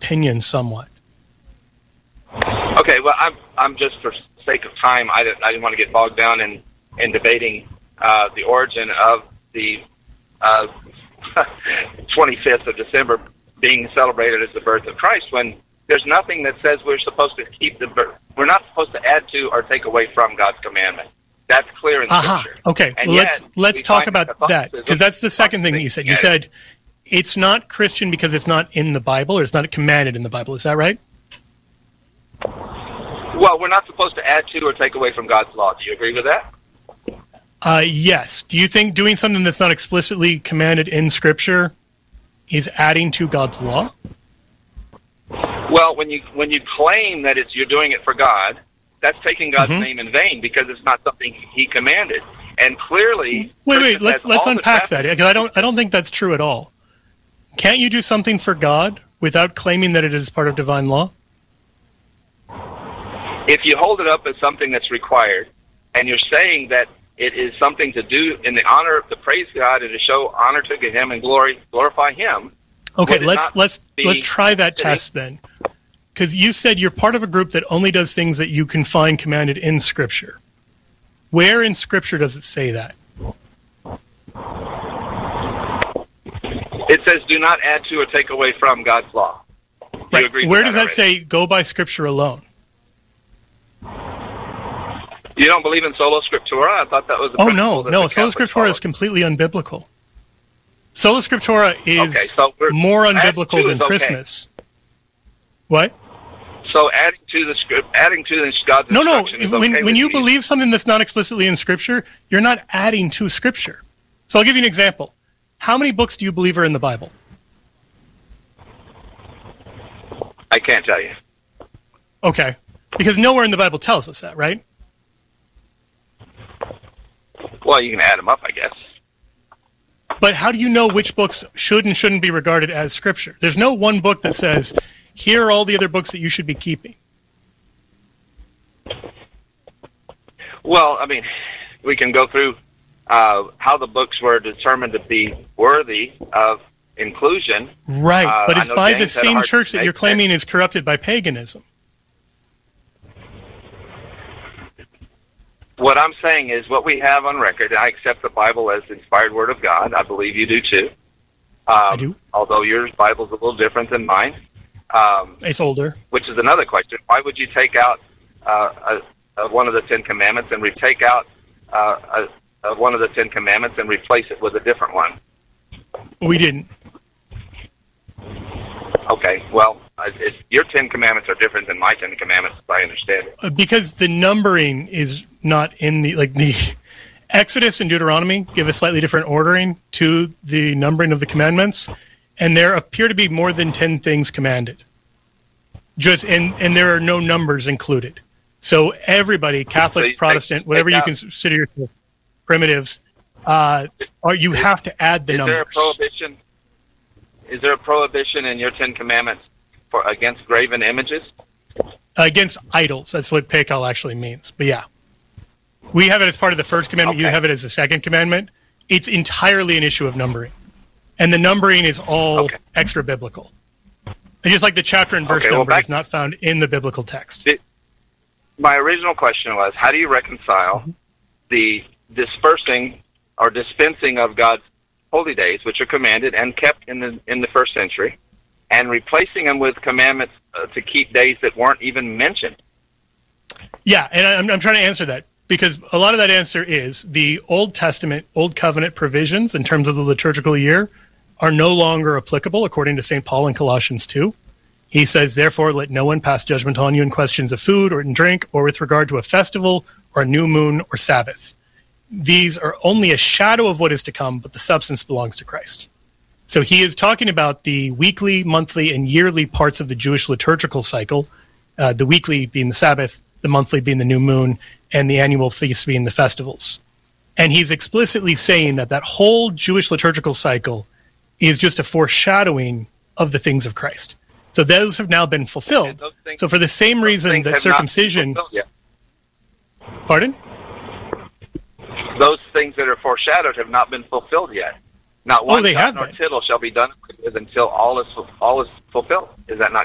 opinion somewhat. Okay, well, I'm just for sake of time, I didn't want to get bogged down in debating the origin of the 25th of December being celebrated as the birth of Christ, when there's nothing that says we're supposed to keep the birth. We're not supposed to add to or take away from God's commandment. That's clear in Scripture. Okay, well, let's talk about that, because that's the second thing that you said. You said it's not Christian because it's not in the Bible, or it's not commanded in the Bible. Is that right? Well, we're not supposed to add to or take away from God's law. Do you agree with that? Yes. Do you think doing something that's not explicitly commanded in Scripture is adding to God's law? Well, when you claim that you're doing it for God, that's taking God's name in vain, because it's not something He commanded. And clearly, wait. Let's unpack that, because I don't think that's true at all. Can't you do something for God without claiming that it is part of divine law? If you hold it up as something that's required, and you're saying that it is something to do in the honor, to praise God and to show honor to Him and glorify Him. Okay, let's try that test then. Because you said you're part of a group that only does things that you can find commanded in Scripture. Where in Scripture does it say that? It says, do not add to or take away from God's law. Do you agree with Where does that already? say, go by Scripture alone? You don't believe in sola scriptura? I thought that was the no. Sola scriptura is completely unbiblical. Sola scriptura is more unbiblical than Christmas. What? So adding to God's instruction is okay when you believe something that's not explicitly in Scripture, you're not adding to Scripture. So I'll give you an example. How many books do you believe are in the Bible? I can't tell you. Okay. Because nowhere in the Bible tells us that, right? Well, you can add them up, I guess. But how do you know which books should and shouldn't be regarded as Scripture? There's no one book that says, here are all the other books that you should be keeping. Well, I mean, we can go through how the books were determined to be worthy of inclusion. Right, but it's by the same church that you're claiming is corrupted by paganism. What I'm saying is what we have on record. I accept the Bible as the inspired Word of God. I believe you do too. I do. Although your Bible's a little different than mine. It's older. Which is another question. Why would you take out one of the Ten Commandments and take out one of the Ten Commandments and replace it with a different one? We didn't. Okay, well, your 10 Commandments are different than my 10 Commandments, as I understand it. Because the numbering is not in the Exodus and Deuteronomy give a slightly different ordering to the numbering of the commandments, and there appear to be more than 10 things commanded. And there are no numbers included. So everybody, Catholic, Protestant, whatever you consider yourself, primitives, you have to add the numbers. Is there a prohibition in your 10 Commandments against graven images? Against idols. That's what Pekal actually means. But yeah. We have it as part of the first commandment. Okay. You have it as the second commandment. It's entirely an issue of numbering. And the numbering is all extra biblical. And just like the chapter and verse number is not found in the biblical text. My original question was, how do you reconcile the dispersing or dispensing of God's holy days, which are commanded and kept in the first century, and replacing them with commandments to keep days that weren't even mentioned? Yeah, and I'm trying to answer that, because a lot of that answer is the Old Testament, Old Covenant provisions in terms of the liturgical year are no longer applicable, according to St. Paul in Colossians 2. He says, therefore, let no one pass judgment on you in questions of food or in drink, or with regard to a festival or a new moon or Sabbath. These are only a shadow of what is to come, but the substance belongs to Christ. So he is talking about the weekly, monthly, and yearly parts of the Jewish liturgical cycle, the weekly being the Sabbath, the monthly being the new moon, and the annual feast being the festivals. And he's explicitly saying that whole Jewish liturgical cycle is just a foreshadowing of the things of Christ. So those have now been fulfilled. So for the same reason that circumcision... Pardon? Those things that are foreshadowed have not been fulfilled yet. Not one jot nor tittle shall be done with until all is fulfilled. Is that not